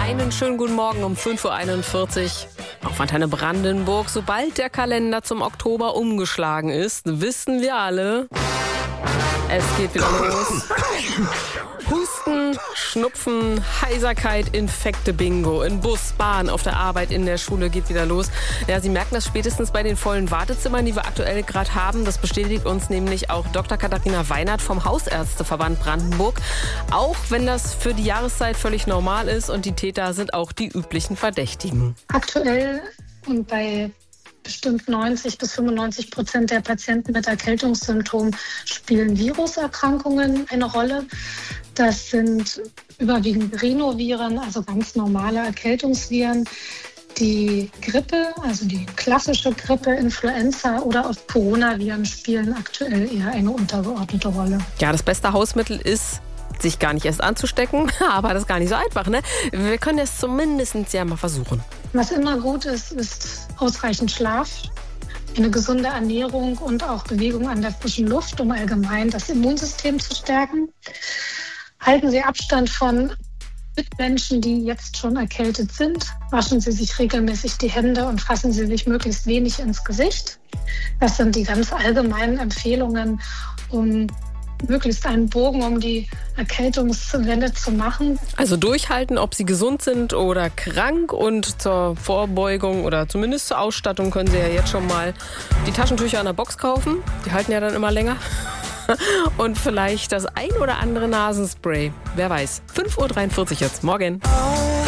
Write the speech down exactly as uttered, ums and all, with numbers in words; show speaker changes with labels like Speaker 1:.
Speaker 1: Einen schönen guten Morgen um fünf Uhr einundvierzig. Auf Antenne Brandenburg. Sobald der Kalender zum Oktober umgeschlagen ist, wissen wir alle, es geht wieder los. Husten, Schnupfen, Heiserkeit, Infekte, Bingo. In Bus, Bahn, auf der Arbeit, in der Schule geht wieder los. Ja, Sie merken das spätestens bei den vollen Wartezimmern, die wir aktuell gerade haben. Das bestätigt uns nämlich auch Doktor Katharina Weinert vom Hausärzteverband Brandenburg. Auch wenn das für die Jahreszeit völlig normal ist und die Täter sind auch die üblichen Verdächtigen.
Speaker 2: Aktuell und bei bestimmt neunzig bis fünfundneunzig Prozent der Patienten mit Erkältungssymptomen spielen Viruserkrankungen eine Rolle. Das sind überwiegend Rhinoviren, also ganz normale Erkältungsviren. Die Grippe, also die klassische Grippe, Influenza oder auch Coronaviren spielen aktuell eher eine untergeordnete Rolle.
Speaker 1: Ja, das beste Hausmittel ist, sich gar nicht erst anzustecken, aber das ist gar nicht so einfach, ne? Wir können es zumindest ja mal versuchen.
Speaker 2: Was immer gut ist, ist ausreichend Schlaf, eine gesunde Ernährung und auch Bewegung an der frischen Luft, um allgemein das Immunsystem zu stärken. Halten Sie Abstand von Mitmenschen, die jetzt schon erkältet sind. Waschen Sie sich regelmäßig die Hände und fassen Sie sich möglichst wenig ins Gesicht. Das sind die ganz allgemeinen Empfehlungen, um möglichst einen Bogen um die Erkältungswelle zu machen.
Speaker 1: Also durchhalten, ob Sie gesund sind oder krank, und zur Vorbeugung oder zumindest zur Ausstattung können Sie ja jetzt schon mal die Taschentücher an der Box kaufen. Die halten ja dann immer länger. Und vielleicht das ein oder andere Nasenspray. Wer weiß. fünf Uhr dreiundvierzig jetzt. Morgen.